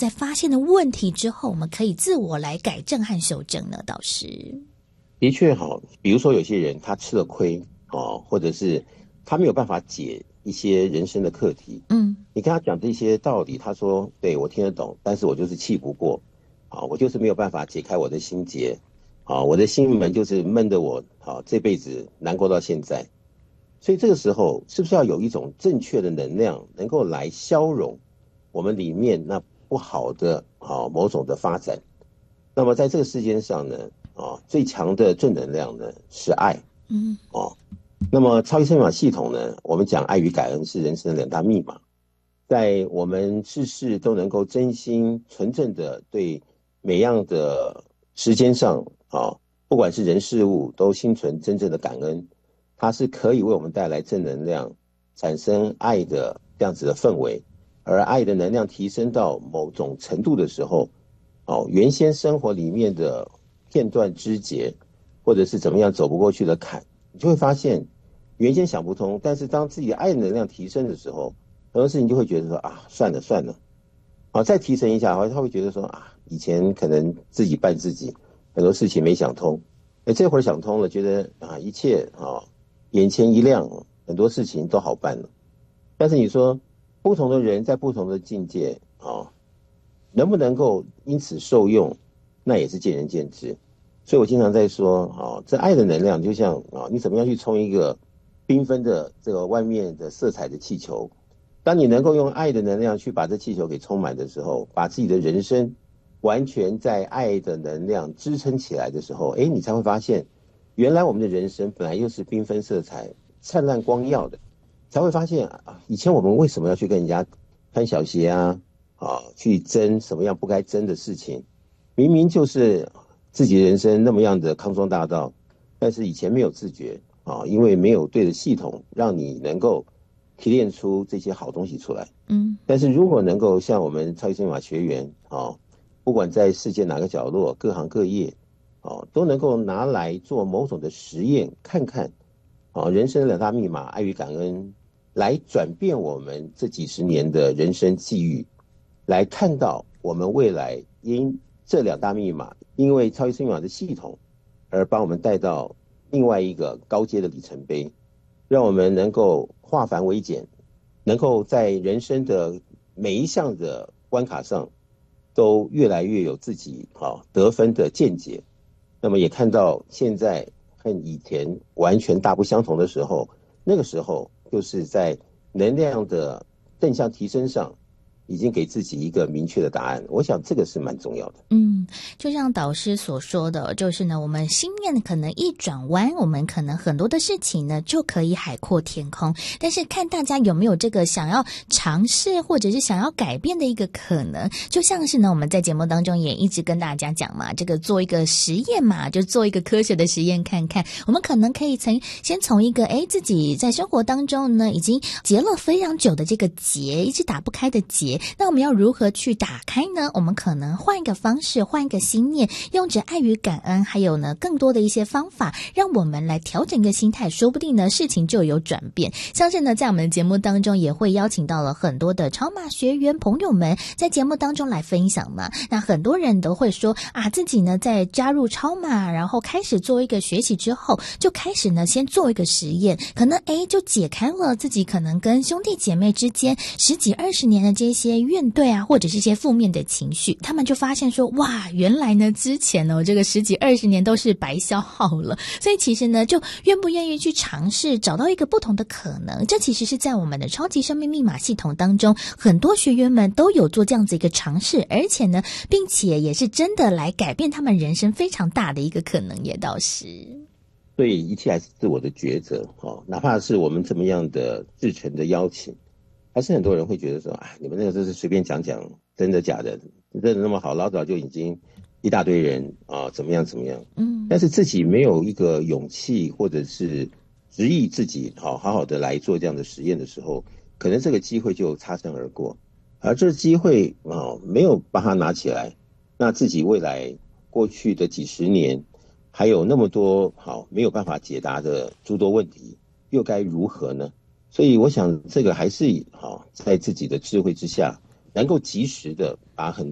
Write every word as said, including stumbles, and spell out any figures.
在发现了问题之后，我们可以自我来改正和修正呢？导师， 的确好，比如说有些人他吃了亏哦，或者是他没有办法解一些人生的课题， 嗯， 你跟他讲这些道理，他说对我听得懂，但是我就是气不过啊，我就是没有办法解开我的心结啊，我的心门就是闷得我啊这辈子难过到现在。所以这个时候是不是要有一种正确的能量能够来消融我们里面那不好的啊某种的发展？那么在这个世间上呢，啊最强的正能量呢是爱， 嗯， 哦，那么超级生命密码系统呢，我们讲爱与感恩是人生的两大密码，在我们事事都能够真心纯正的对每样的时间上啊，不管是人事物都心存真正的感恩，它是可以为我们带来正能量，产生爱的这样子的氛围。而爱的能量提升到某种程度的时候，哦，原先生活里面的片段枝节，或者是怎么样走不过去的坎，你就会发现原先想不通，但是当自己的爱的能量提升的时候，很多事情就会觉得说啊，算了算了，啊，再提升一下，他会觉得说啊，以前可能自己办自己，很多事情没想通，哎，这会儿想通了，觉得啊，一切啊，眼前一亮，很多事情都好办了。但是你说，不同的人在不同的境界啊，能不能够因此受用，那也是见仁见智。所以我经常在说啊，这爱的能量就像啊，你怎么样去冲一个缤纷的这个外面的色彩的气球，当你能够用爱的能量去把这气球给充满的时候，把自己的人生完全在爱的能量支撑起来的时候，哎，你才会发现，原来我们的人生本来又是缤纷色彩、灿烂光耀的，才会发现啊，以前我们为什么要去跟人家穿小鞋啊，啊，去争什么样不该争的事情？明明就是自己人生那么样的康庄大道，但是以前没有自觉啊，因为没有对的系统，让你能够提炼出这些好东西出来。 嗯， 但是如果能够像我们超级生命密码学员啊，不管在世界哪个角落、各行各业啊，都能够拿来做某种的实验，看看啊，人生的两大密码——爱与感恩，来转变我们这几十年的人生际遇，来看到我们未来因这两大密码，因为超级生命密码的系统而把我们带到另外一个高阶的里程碑，让我们能够化繁为简，能够在人生的每一项的关卡上都越来越有自己啊得分的见解。那么也看到现在和以前完全大不相同的时候，那个时候就是在能量的正向提升上已经给自己一个明确的答案，我想这个是蛮重要的。 嗯，就像导师所说的，就是呢，我们心念可能一转弯，我们可能很多的事情呢就可以海阔天空。但是看大家有没有这个想要尝试或者是想要改变的一个可能。就像是呢，我们在节目当中也一直跟大家讲嘛，这个做一个实验嘛，就做一个科学的实验看看。我们可能可以从先从一个哎自己在生活当中呢已经结了非常久的这个结，一直打不开的结。那我们要如何去打开呢？我们可能换一个方式，换一个心念，用着爱与感恩，还有呢更多的一些方法，让我们来调整一个心态，说不定呢事情就有转变。相信呢在我们的节目当中也会邀请到了很多的超码学员朋友们在节目当中来分享嘛。那很多人都会说啊，自己呢在加入超码，然后开始做一个学习之后，就开始呢先做一个实验，可能诶就解开了自己可能跟兄弟姐妹之间十几二十年的这些怨怼啊，或者是一些负面的情绪，他们就发现说哇，原来呢之前呢这个十几二十年都是白消耗了。所以其实呢就愿不愿意去尝试，找到一个不同的可能。这其实是在我们的超级生命密码系统当中，很多学员们都有做这样子一个尝试，而且呢并且也是真的来改变他们人生非常大的一个可能，也倒是。 所以一切还是自我的抉择哦，哪怕是我们这么样的至诚的邀请，还是很多人会觉得说，哎，你们那个就是随便讲讲，真的假的？真的那么好？老早就已经一大堆人啊，怎么样怎么样？ 嗯， 但是自己没有一个勇气，或者是执意自己好好好的来做这样的实验的时候，可能这个机会就擦身而过。而这个机会啊，没有把它拿起来，那自己未来过去的几十年，还有那么多好没有办法解答的诸多问题，又该如何呢？所以我想这个还是好在自己的智慧之下，能够及时的把很